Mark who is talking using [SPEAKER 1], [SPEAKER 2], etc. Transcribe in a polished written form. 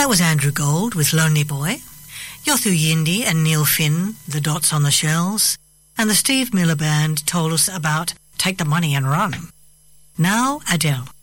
[SPEAKER 1] That was Andrew Gold with Lonely Boy, Yothu Yindi and Neil Finn, The Dots on the Shells, and the Steve Miller Band told us about Take the Money and Run. Now Adele.